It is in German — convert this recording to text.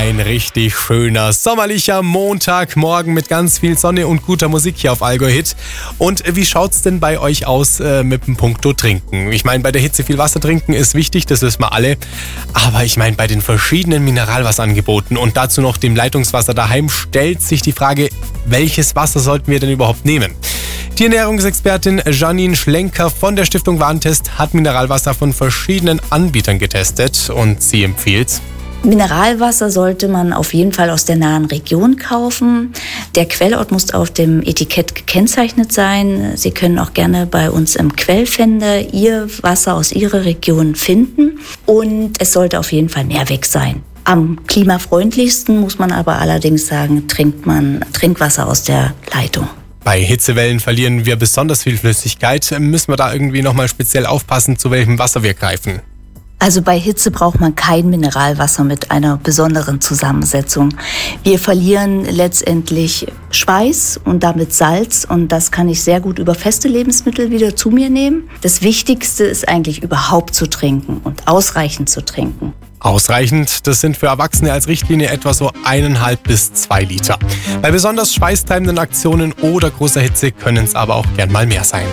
Ein richtig schöner, sommerlicher Montagmorgen mit ganz viel Sonne und guter Musik hier auf Allgäu Hit. Und wie schaut's denn bei euch aus mit dem Punkto Trinken? Ich meine, bei der Hitze viel Wasser trinken ist wichtig, das wissen wir alle. Aber ich meine, bei den verschiedenen Mineralwasserangeboten und dazu noch dem Leitungswasser daheim stellt sich die Frage, welches Wasser sollten wir denn überhaupt nehmen? Die Ernährungsexpertin Janine Schlenker von der Stiftung Warentest hat Mineralwasser von verschiedenen Anbietern getestet und sie empfiehlt: Mineralwasser sollte man auf jeden Fall aus der nahen Region kaufen. Der Quellort muss auf dem Etikett gekennzeichnet sein. Sie können auch gerne bei uns im Quellfinder Ihr Wasser aus Ihrer Region finden. Und es sollte auf jeden Fall Mehrweg sein. Am klimafreundlichsten muss man aber allerdings sagen, trinkt man Trinkwasser aus der Leitung. Bei Hitzewellen verlieren wir besonders viel Flüssigkeit. Müssen wir da irgendwie nochmal speziell aufpassen, zu welchem Wasser wir greifen? Also bei Hitze braucht man kein Mineralwasser mit einer besonderen Zusammensetzung. Wir verlieren letztendlich Schweiß und damit Salz, und das kann ich sehr gut über feste Lebensmittel wieder zu mir nehmen. Das Wichtigste ist eigentlich überhaupt zu trinken und ausreichend zu trinken. Ausreichend, das sind für Erwachsene als Richtlinie etwa so 1,5 bis 2 Liter. Bei besonders schweißtreibenden Aktionen oder großer Hitze können es aber auch gern mal mehr sein.